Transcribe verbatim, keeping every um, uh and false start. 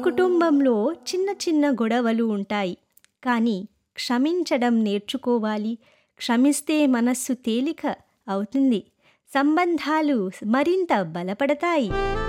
కుటుంబంలో చిన్న చిన్న గొడవలు ఉంటాయి. కానీ క్షమించడం నేర్చుకోవాలి. క్షమిస్తే మనస్సు తేలిక అవుతుంది. సంబంధాలు మరింత బలపడతాయి.